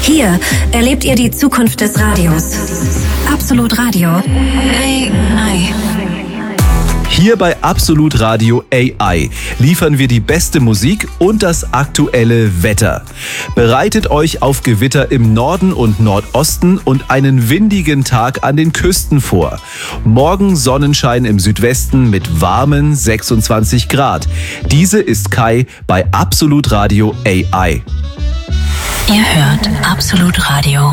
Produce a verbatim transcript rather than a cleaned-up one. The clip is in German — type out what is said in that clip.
Hier erlebt ihr die Zukunft des Radios. Absolut Radio A I. Hier bei Absolut Radio A I liefern wir die beste Musik und das aktuelle Wetter. Bereitet euch auf Gewitter im Norden und Nordosten und einen windigen Tag an den Küsten vor. Morgen Sonnenschein im Südwesten mit warmen sechsundzwanzig Grad. Diese ist Kai bei Absolut Radio A I. Ihr hört Absolut Radio.